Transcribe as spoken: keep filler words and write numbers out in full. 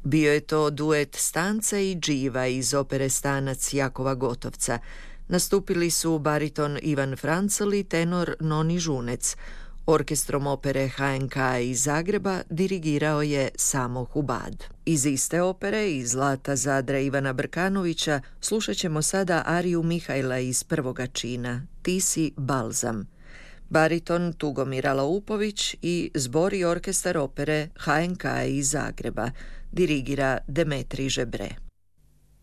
Bio je to duet Stanca i Dživa iz opere Stanac Jakova Gotovca. Nastupili su bariton Ivan Francl i tenor Noni Žunec. Orkestrom opere H N K iz Zagreba dirigirao je Samo Hubad. Iz iste opere, iz Zlata Zadra Ivana Brkanovića, slušat ćemo sada ariju Mihajla iz prvoga čina, Ti si balzam. Bariton Tugomir Laupović i zbor i orkestar opere H N K iz Zagreba, dirigira Demetrij Žebre.